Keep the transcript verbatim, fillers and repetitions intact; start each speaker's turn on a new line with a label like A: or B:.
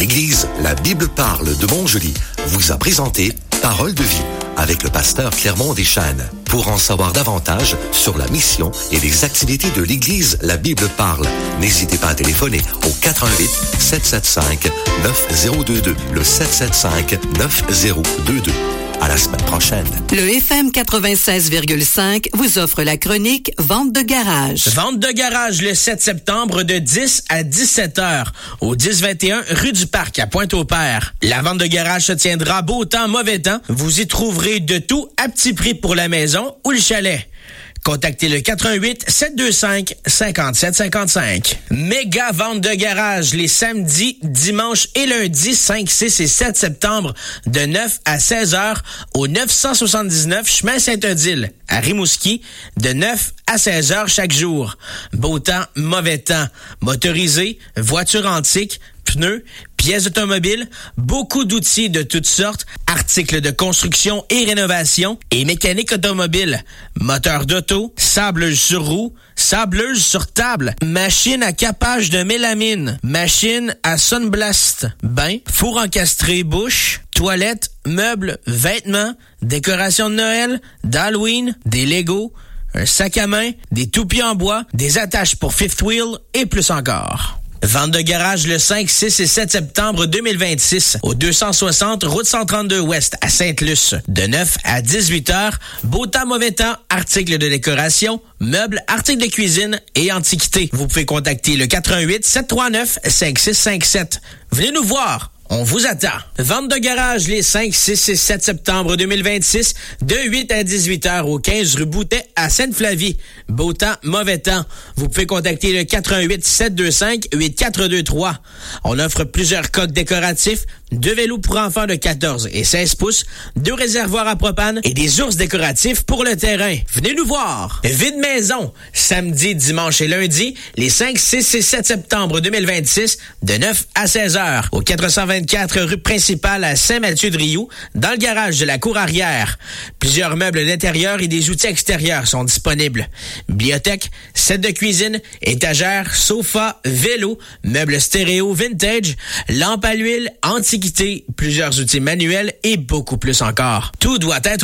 A: L'Église, la Bible parle de Montjoly, vous a présenté Parole de vie avec le pasteur Clermont Deschênes. Pour en savoir davantage sur la mission et les activités de l'Église, la Bible parle, n'hésitez pas à téléphoner au quatre un huit, sept sept cinq, neuf zéro deux deux, le sept sept cinq, neuf zéro deux deux. À la semaine prochaine.
B: Le F M quatre-vingt-seize virgule cinq vous offre la chronique Vente de garage.
C: Vente de garage le sept septembre de dix à dix-sept heures au dix vingt et un rue du Parc à Pointe-au-Père. La vente de garage se tiendra beau temps, mauvais temps. Vous y trouverez de tout à petit prix pour la maison ou le chalet. Contactez le quatre un huit, sept deux cinq, cinq sept cinq cinq. Méga vente de garage les samedis, dimanches et lundis cinq, six et sept septembre de neuf à seize heures au neuf cent soixante-dix-neuf chemin Saint-Odile à Rimouski de neuf à seize heures chaque jour. Beau temps, mauvais temps. Motorisé, voitures antiques, pneus, pièces automobiles, beaucoup d'outils de toutes sortes, articles de construction et rénovation et mécanique automobile, moteurs d'auto, sableuse sur roue, sableuse sur table, machine à capage de mélamine, machine à sunblast, bain, four encastré bouche, toilettes, meubles, vêtements, décorations de Noël, d'Halloween, des Legos, un sac à main, des toupies en bois, des attaches pour fifth wheel et plus encore. Vente de garage le cinq, six et sept septembre deux mille vingt-six au deux cent soixante route cent trente-deux Ouest à Sainte-Luce. De neuf à dix-huit heures, beau temps, mauvais temps, articles de décoration, meubles, articles de cuisine et antiquités. Vous pouvez contacter le quatre un huit, sept trois neuf, cinq six cinq sept. Venez nous voir. On vous attend. Vente de garage les cinq, six et sept septembre deux mille vingt-six de huit à dix-huit heures au quinze rue Boutet à Sainte-Flavie. Beau temps, mauvais temps. Vous pouvez contacter le quatre un huit, sept deux cinq, huit quatre deux trois. On offre plusieurs coques décoratifs, deux vélos pour enfants de quatorze et seize pouces, deux réservoirs à propane et des ours décoratifs pour le terrain. Venez nous voir. Vide maison, samedi, dimanche et lundi, les cinq, six et sept septembre deux mille vingt-six de neuf à seize heures au quatre cent vingt-quatre rue principale à Saint-Mathieu-de-Rioux, dans le garage de la cour arrière. Plusieurs meubles d'intérieur et des outils extérieurs sont disponibles. Bibliothèque, set de cuisine, étagères, sofa, vélo, meubles stéréo vintage, lampes à l'huile, antiquités, plusieurs outils manuels et beaucoup plus encore. Tout doit être